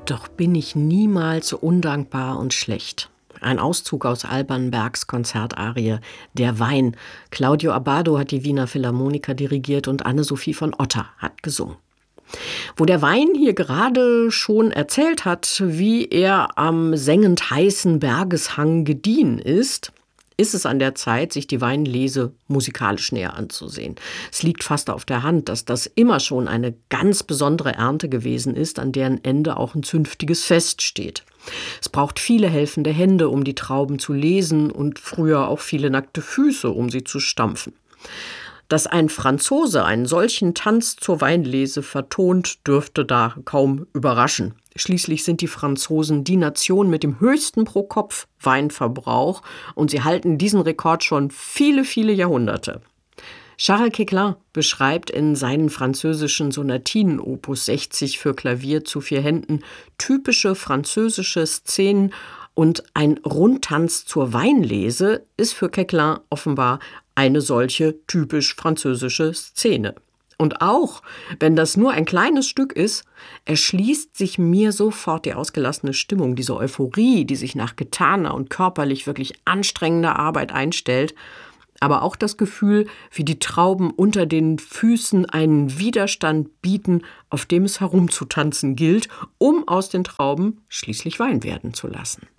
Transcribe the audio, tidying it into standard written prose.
Doch bin ich niemals so undankbar und schlecht. Ein Auszug aus Alban Bergs Konzertarie Der Wein. Claudio Abbado hat die Wiener Philharmoniker dirigiert und Anne-Sophie von Otter hat gesungen. Wo der Wein hier gerade schon erzählt hat, wie er am sengend heißen Bergeshang gediehen ist es an der Zeit, sich die Weinlese musikalisch näher anzusehen. Es liegt fast auf der Hand, dass das immer schon eine ganz besondere Ernte gewesen ist, an deren Ende auch ein zünftiges Fest steht. Es braucht viele helfende Hände, um die Trauben zu lesen und früher auch viele nackte Füße, um sie zu stampfen. Dass ein Franzose einen solchen Tanz zur Weinlese vertont, dürfte da kaum überraschen. Schließlich sind die Franzosen die Nation mit dem höchsten Pro-Kopf-Weinverbrauch und sie halten diesen Rekord schon viele, viele Jahrhunderte. Charles Queclin beschreibt in seinen französischen Sonatinen Opus 60 für Klavier zu 4 Händen typische französische Szenen und ein Rundtanz zur Weinlese ist für Queclin offenbar eine solche typisch französische Szene. Und auch, wenn das nur ein kleines Stück ist, erschließt sich mir sofort die ausgelassene Stimmung, diese Euphorie, die sich nach getaner und körperlich wirklich anstrengender Arbeit einstellt, aber auch das Gefühl, wie die Trauben unter den Füßen einen Widerstand bieten, auf dem es herumzutanzen gilt, um aus den Trauben schließlich Wein werden zu lassen.